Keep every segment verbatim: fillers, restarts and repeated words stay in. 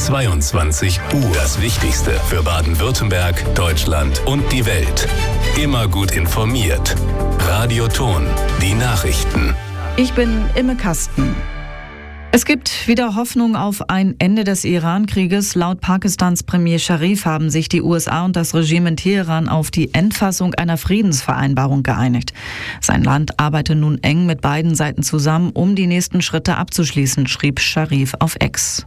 zweiundzwanzig Uhr. Das Wichtigste für Baden-Württemberg, Deutschland und die Welt. Immer gut informiert. Radio Ton, die Nachrichten. Ich bin Imme Kasten. Es gibt wieder Hoffnung auf ein Ende des Iran-Krieges. Laut Pakistans Premier Sharif haben sich die U S A und das Regime in Teheran auf die Endfassung einer Friedensvereinbarung geeinigt. Sein Land arbeite nun eng mit beiden Seiten zusammen, um die nächsten Schritte abzuschließen, schrieb Sharif auf X.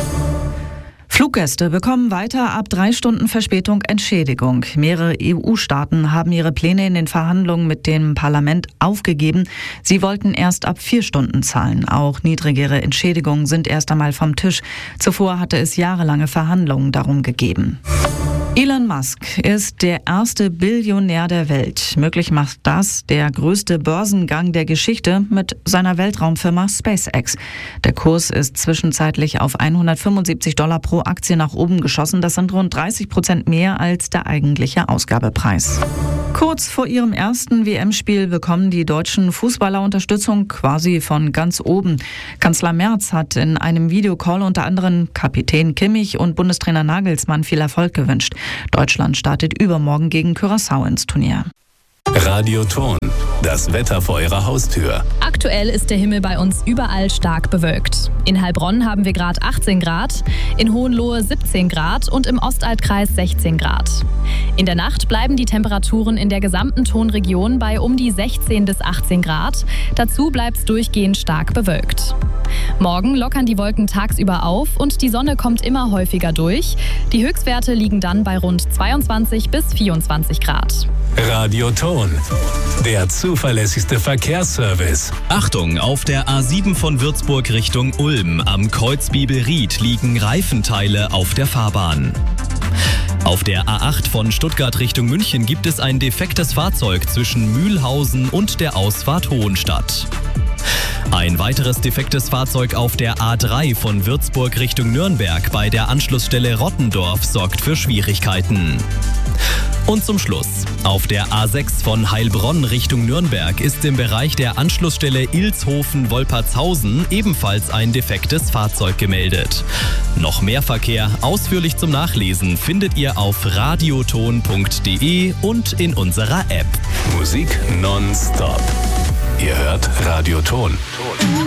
Fluggäste bekommen weiter ab drei Stunden Verspätung Entschädigung. Mehrere E U-Staaten haben ihre Pläne in den Verhandlungen mit dem Parlament aufgegeben. Sie wollten erst ab vier Stunden zahlen. Auch niedrigere Entschädigungen sind erst einmal vom Tisch. Zuvor hatte es jahrelange Verhandlungen darum gegeben. Elon Musk ist der erste Billionär der Welt. Möglich macht das der größte Börsengang der Geschichte mit seiner Weltraumfirma SpaceX. Der Kurs ist zwischenzeitlich auf hundertfünfundsiebzig Dollar pro Aktie nach oben geschossen. Das sind rund dreißig Prozent mehr als der eigentliche Ausgabepreis. Kurz vor ihrem ersten W M-Spiel bekommen die deutschen Fußballer Unterstützung quasi von ganz oben. Kanzler Merz hat in einem Videocall unter anderem Kapitän Kimmich und Bundestrainer Nagelsmann viel Erfolg gewünscht. Deutschland startet übermorgen gegen Curaçao ins Turnier. Radio Ton, das Wetter vor Ihrer Haustür. Aktuell ist der Himmel bei uns überall stark bewölkt. In Heilbronn haben wir gerade achtzehn Grad, in Hohenlohe siebzehn Grad und im Ostaltkreis sechzehn Grad. In der Nacht bleiben die Temperaturen in der gesamten Tonregion bei um die sechzehn bis achtzehn Grad. Dazu bleibt es durchgehend stark bewölkt. Morgen lockern die Wolken tagsüber auf und die Sonne kommt immer häufiger durch. Die Höchstwerte liegen dann bei rund zweiundzwanzig bis vierundzwanzig Grad. Radio Ton, der zuverlässigste Verkehrsservice. Achtung, auf der A sieben von Würzburg Richtung Ulm am Kreuz Bibelried liegen Reifenteile auf der Fahrbahn. Auf der A acht von Stuttgart Richtung München gibt es ein defektes Fahrzeug zwischen Mühlhausen und der Ausfahrt Hohenstadt. Ein weiteres defektes Fahrzeug auf der A drei von Würzburg Richtung Nürnberg bei der Anschlussstelle Rottendorf sorgt für Schwierigkeiten. Und zum Schluss, auf der A sechs von Heilbronn Richtung Nürnberg ist im Bereich der Anschlussstelle Ilshofen-Wolpertshausen ebenfalls ein defektes Fahrzeug gemeldet. Noch mehr Verkehr ausführlich zum Nachlesen findet ihr auf radioton punkt de und in unserer App. Musik nonstop. Ihr hört Radio Ton.